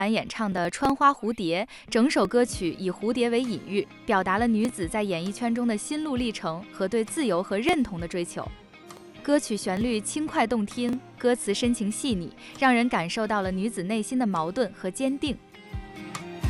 演唱的《穿花蝴蝶》，整首歌曲以蝴蝶为隐喻，表达了女子在演艺圈中的心路历程和对自由和认同的追求。歌曲旋律轻快动听，歌词深情细腻，让人感受到了女子内心的矛盾和坚定。